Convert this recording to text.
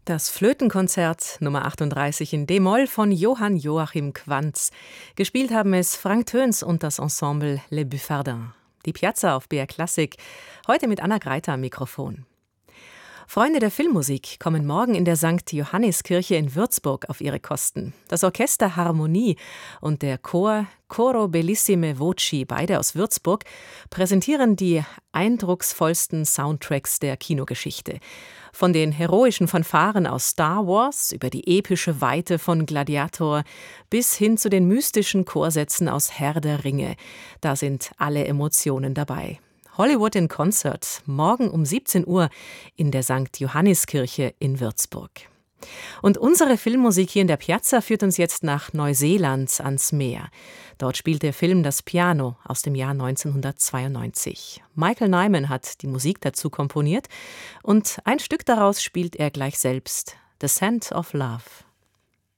Das Flötenkonzert Nummer 38 in d-Moll von Johann Joachim Quantz. Gespielt haben es Frank Töns und das Ensemble Les Buffardins. Die Piazza auf BR Klassik, heute mit Anna Greiter am Mikrofon. Freunde der Filmmusik kommen morgen in der St. Johanniskirche in Würzburg auf ihre Kosten. Das Orchester Harmonie und der Chor Coro Bellissime Voci, beide aus Würzburg, präsentieren die eindrucksvollsten Soundtracks der Kinogeschichte. Von den heroischen Fanfaren aus Star Wars über die epische Weite von Gladiator bis hin zu den mystischen Chorsätzen aus Herr der Ringe. Da sind alle Emotionen dabei. Hollywood in Concert, morgen um 17 Uhr in der St. Johanniskirche in Würzburg. Und unsere Filmmusik hier in der Piazza führt uns jetzt nach Neuseeland ans Meer. Dort spielt der Film Das Piano aus dem Jahr 1992. Michael Nyman hat die Musik dazu komponiert und ein Stück daraus spielt er gleich selbst, The Scent of Love.